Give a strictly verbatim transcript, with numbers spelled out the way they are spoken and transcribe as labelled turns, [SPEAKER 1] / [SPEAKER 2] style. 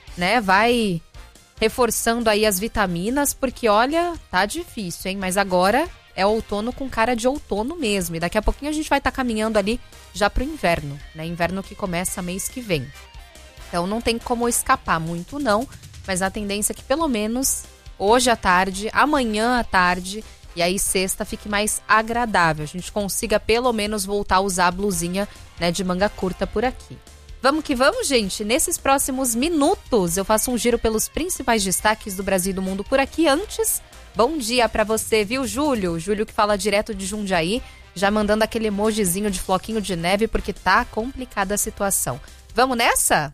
[SPEAKER 1] né? Vai reforçando aí as vitaminas, porque olha, tá difícil, hein? Mas agora é outono com cara de outono mesmo. E daqui a pouquinho a gente vai estar tá caminhando ali já pro inverno, né? Inverno que começa mês que vem. Então não tem como escapar muito não, mas a tendência é que pelo menos hoje à tarde, amanhã à tarde e aí sexta fique mais agradável. A gente consiga pelo menos voltar a usar a blusinha, né, de manga curta por aqui. Vamos que vamos, gente. Nesses próximos minutos eu faço um giro pelos principais destaques do Brasil e do mundo por aqui. Antes, bom dia pra você, viu, Júlio? Júlio que fala direto de Jundiaí, já mandando aquele emojizinho de floquinho de neve porque tá complicada a situação. Vamos nessa?